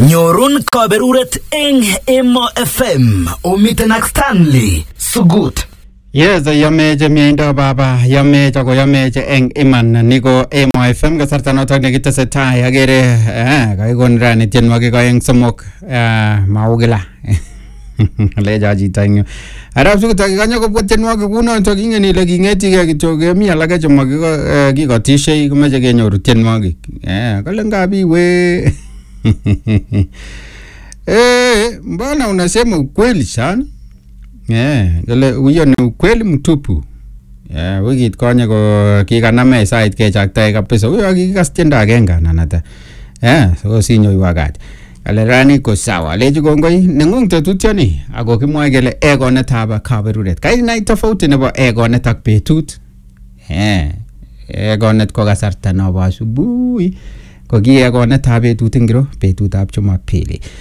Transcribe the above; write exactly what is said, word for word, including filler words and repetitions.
Nyorun kaberuret eng Emo F M omiten ak Stanley Sugut. Yes, yameche miendo baba, yameche ako yameche eng iman niko Emo F M kasarta notok nekitesetai agere eh kaikon rani tienwogik aeng somok eh maukila. Leja chito eng yu. Arap sikutak kanyo kobwa tienwogik kunotok ingen ile kingetige kityo kemi alake chemokikotishei komeche kenyoru tienwogik. Eh kale ngapi we. Eh, mbona unasema ukweli sana? Eh, kale huyo ni ukweli mtupu. Eh, wikit konye ko kikaname sait kechaktae kabisa. Huyo akikas tiendo agenge nanata. Eh, so sinyo wakati. Kale rani ko sawa. Leji kongoi nengung tetutioni ako kimwae kele egonetab kaberuret. Kainai tofauti nebo egonet ak betut. Eh, egonet ko kasarta nebo asubuhi. Ko ki egonetab betut ingiro, betutab Jumapili.